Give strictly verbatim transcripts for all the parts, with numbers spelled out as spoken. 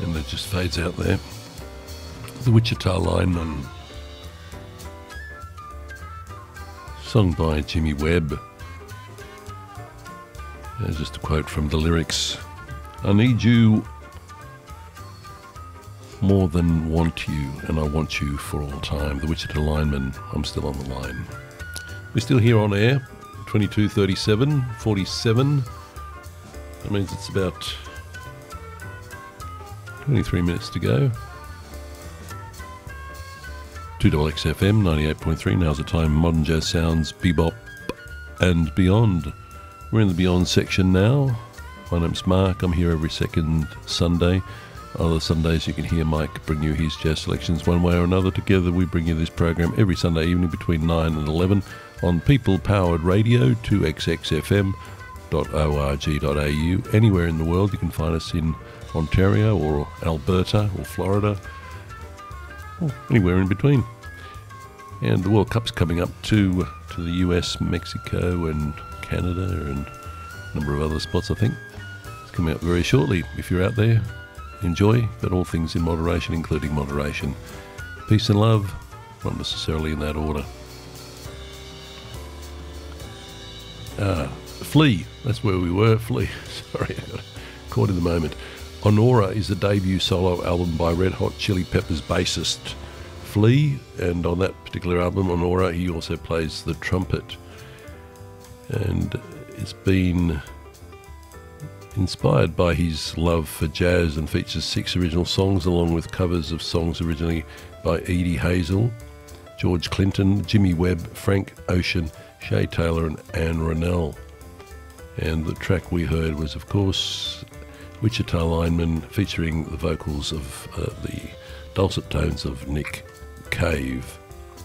And it just fades out there. The Wichita Lineman, sung by Jimmy Webb. Uh, just a quote from the lyrics. I need you more than want you, and I want you for all time. The Wichita Lineman, I'm still on the line. We're still here on air, twenty-two thirty-seven, forty-seven. That means it's about twenty-three minutes to go. two X X F M, ninety-eight point three. Now's the time. Modern jazz sounds, bebop and beyond. We're in the beyond section now. My name's Mark. I'm here every second Sunday. Other Sundays you can hear Mike bring you his jazz selections one way or another. Together we bring you this program every Sunday evening between nine and eleven on People Powered Radio, two X X F M dot org dot A U. Anywhere in the world you can find us in Ontario or Alberta or Florida, or anywhere in between. And the World Cup's coming up to to the U S, Mexico and Canada and a number of other spots, I think. It's coming up very shortly. If you're out there, enjoy, but all things in moderation, including moderation. Peace and love, not necessarily in that order. Ah, Flea, that's where we were, Flea. Sorry, I got caught in the moment. Honora is the debut solo album by Red Hot Chili Peppers bassist Flea, and on that particular album, Honora, he also plays the trumpet. And it's been inspired by his love for jazz and features six original songs along with covers of songs originally by Edie Hazel, George Clinton, Jimmy Webb, Frank Ocean, Shay Taylor and Anne Ronell. And the track we heard was, of course, Wichita Lineman, featuring the vocals of uh, the dulcet tones of Nick Cave.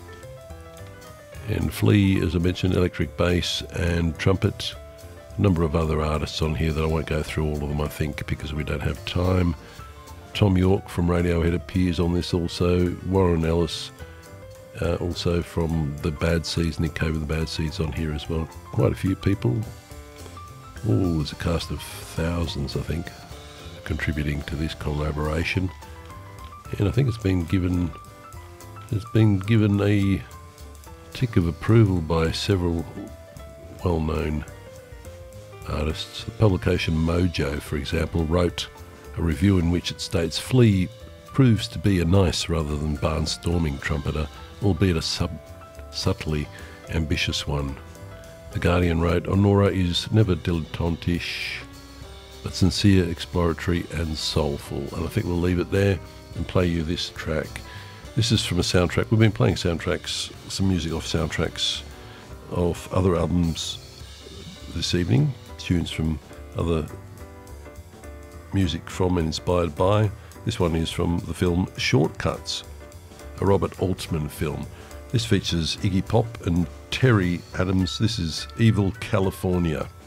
And Flea, as I mentioned, electric bass and trumpet. A number of other artists on here that I won't go through all of them, I think, because we don't have time. Tom York from Radiohead appears on this also. Warren Ellis, uh, also from the Bad Seeds, Nick Cave of the Bad Seeds on here as well. Quite a few people. Oh, there's a cast of thousands, I think, contributing to this collaboration. And I think it's been given, it's been given a tick of approval by several well-known artists. The publication Mojo, for example, wrote a review in which it states Flea proves to be a nice rather than barnstorming trumpeter, albeit a sub subtly ambitious one. The Guardian wrote, Honora is never dilettantish, but sincere, exploratory and soulful. And I think we'll leave it there and play you this track. This is from a soundtrack. We've been playing soundtracks, some music off soundtracks of other albums this evening, tunes from other music from and inspired by. This one is from the film Shortcuts, a Robert Altman film. This features Iggy Pop and Terry Adams. This is Evil California.